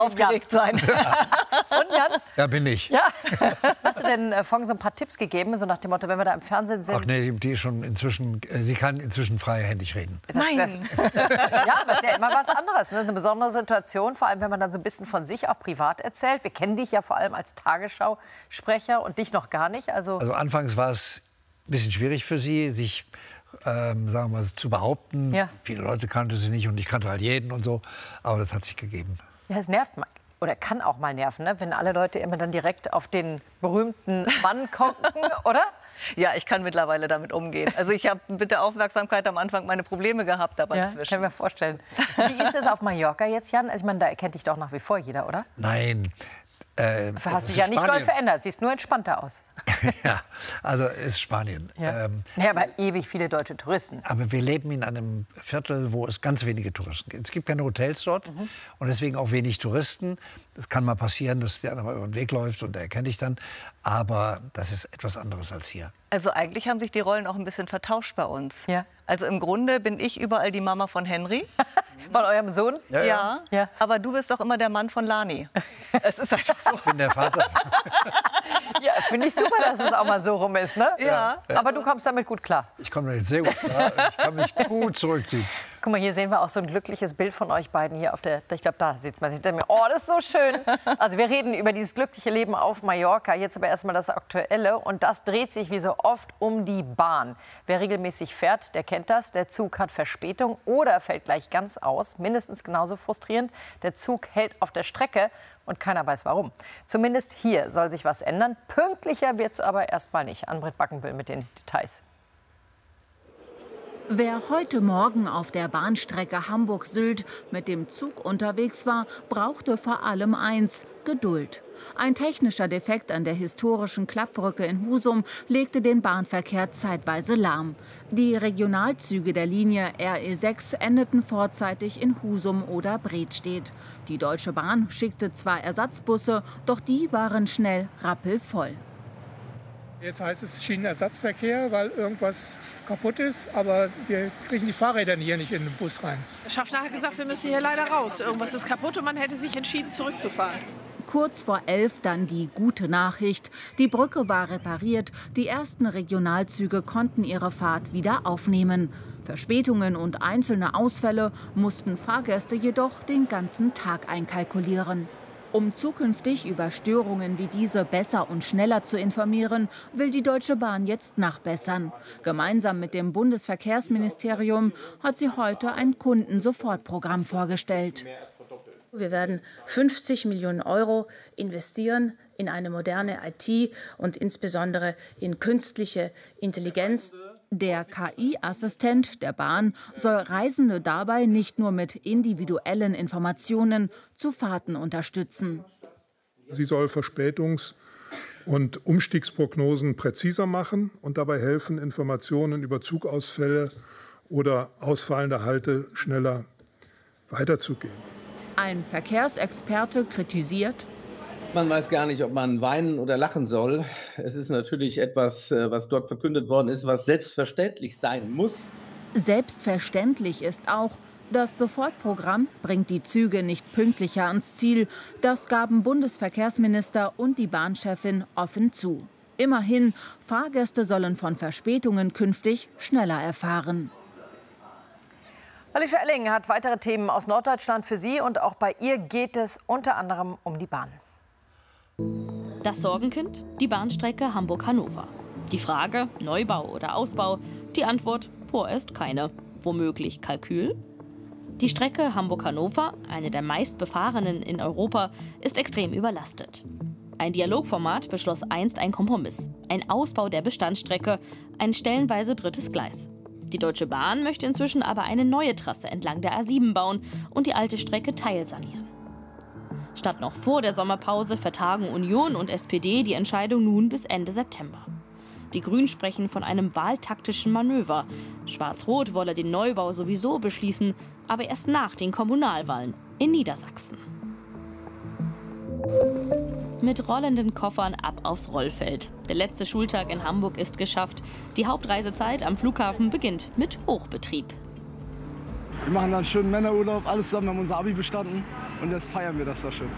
aufgeregt sein. Und Jan? Ja, bin ich. Ja. Hast du denn Fong so ein paar Tipps gegeben, so nach dem Motto, wenn wir da im Fernsehen sind? Ach nee, die ist schon inzwischen, sie kann inzwischen freihändig reden. Nein. Ja, aber ist ja immer was anderes. Ne? Das ist eine besondere Situation, vor allem wenn man dann so ein bisschen von sich auch privat erzählt. Wir kennen dich ja vor allem als Tagesschausprecher und dich noch gar nicht. Also anfangs war es ein bisschen schwierig für sie, sich sagen wir mal, zu behaupten. Ja. Viele Leute kannte sie nicht und ich kannte halt jeden und so. Aber das hat sich gegeben. ja, es nervt mal. Oder kann auch mal nerven, ne? Wenn alle Leute immer dann direkt auf den berühmten Mann gucken, oder? Ja, ich kann mittlerweile damit umgehen. Also ich habe mit der Aufmerksamkeit am Anfang meine Probleme gehabt, aber Ja, inzwischen. kann ich mir vorstellen. Wie ist es auf Mallorca jetzt, Jan? Also ich meine, da erkennt dich doch nach wie vor jeder, oder? Nein. Dafür hast du dich ja nicht doll verändert. Siehst nur entspannter aus. Ja, also es ist Spanien. Ja. Ja, aber ewig viele deutsche Touristen. Aber wir leben in einem Viertel, wo es ganz wenige Touristen gibt. Es gibt keine Hotels dort und deswegen auch wenig Touristen. Es kann mal passieren, dass der mal über den Weg läuft und der erkennt dich dann. Aber das ist etwas anderes als hier. Also eigentlich haben sich die Rollen auch ein bisschen vertauscht bei uns. Ja. Also im Grunde bin ich überall die Mama von Henry. Von eurem Sohn? Ja. Ja. Aber du bist doch immer der Mann von Lani. Es ist einfach so. Ich bin der Vater. Ja, finde ich super, dass es auch mal so rum ist, ne? Ja. Aber du kommst damit gut klar. Ich komme damit sehr gut klar. Ich kann mich gut zurückziehen. Guck mal, hier sehen wir auch so ein glückliches Bild von euch beiden hier auf der, ich glaube, da sieht man hinter mir. Oh, das ist so schön. Also wir reden über dieses glückliche Leben auf Mallorca. Jetzt aber erstmal das Aktuelle. Und das dreht sich wie so oft um die Bahn. Wer regelmäßig fährt, der kennt das. Der Zug hat Verspätung oder fällt gleich ganz aus. Mindestens genauso frustrierend. Der Zug hält auf der Strecke und keiner weiß warum. Zumindest hier soll sich was ändern. Pünktlicher wird es aber erstmal nicht. Ann-Britt Backenbüll mit den Details. Wer heute Morgen auf der Bahnstrecke Hamburg-Sylt mit dem Zug unterwegs war, brauchte vor allem eins: Geduld. Ein technischer Defekt an der historischen Klappbrücke in Husum legte den Bahnverkehr zeitweise lahm. Die Regionalzüge der Linie RE6 endeten vorzeitig in Husum oder Bredstedt. Die Deutsche Bahn schickte zwar Ersatzbusse, doch die waren schnell rappelvoll. Jetzt heißt es Schienenersatzverkehr, weil irgendwas kaputt ist. Aber wir kriegen die Fahrräder hier nicht in den Bus rein. Der Schaffner hat gesagt, wir müssen hier leider raus. Irgendwas ist kaputt und man hätte sich entschieden, zurückzufahren. Kurz vor 11 dann die gute Nachricht. Die Brücke war repariert. Die ersten Regionalzüge konnten ihre Fahrt wieder aufnehmen. Verspätungen und einzelne Ausfälle mussten Fahrgäste jedoch den ganzen Tag einkalkulieren. Um zukünftig über Störungen wie diese besser und schneller zu informieren, will die Deutsche Bahn jetzt nachbessern. Gemeinsam mit dem Bundesverkehrsministerium hat sie heute ein Kundensofortprogramm vorgestellt. Wir werden 50 Millionen Euro investieren in eine moderne IT und insbesondere in künstliche Intelligenz. Der KI-Assistent der Bahn soll Reisende dabei nicht nur mit individuellen Informationen zu Fahrten unterstützen. Sie soll Verspätungs- und Umstiegsprognosen präziser machen und dabei helfen, Informationen über Zugausfälle oder ausfallende Halte schneller weiterzugeben. Ein Verkehrsexperte kritisiert: Man weiß gar nicht, ob man weinen oder lachen soll. Es ist natürlich etwas, was dort verkündet worden ist, was selbstverständlich sein muss. Selbstverständlich ist auch, das Sofortprogramm bringt die Züge nicht pünktlicher ans Ziel. Das gaben Bundesverkehrsminister und die Bahnchefin offen zu. Immerhin, Fahrgäste sollen von Verspätungen künftig schneller erfahren. Alicia Elling hat weitere Themen aus Norddeutschland für Sie. Und auch bei ihr geht es unter anderem um die Bahn. Das Sorgenkind? Die Bahnstrecke Hamburg-Hannover. Die Frage, Neubau oder Ausbau? Die Antwort, vorerst keine. Womöglich Kalkül? Die Strecke Hamburg-Hannover, eine der meistbefahrenen in Europa, ist extrem überlastet. Ein Dialogformat beschloss einst einen Kompromiss. Ein Ausbau der Bestandsstrecke, ein stellenweise drittes Gleis. Die Deutsche Bahn möchte inzwischen aber eine neue Trasse entlang der A7 bauen und die alte Strecke teilsanieren. Statt noch vor der Sommerpause vertagen Union und SPD die Entscheidung nun bis Ende September. Die Grünen sprechen von einem wahltaktischen Manöver. Schwarz-Rot wolle den Neubau sowieso beschließen, aber erst nach den Kommunalwahlen in Niedersachsen. Mit rollenden Koffern ab aufs Rollfeld. Der letzte Schultag in Hamburg ist geschafft. Die Hauptreisezeit am Flughafen beginnt mit Hochbetrieb. Wir machen dann schön Männerurlaub, alles zusammen, wir haben unser Abi bestanden und jetzt feiern wir das da schön.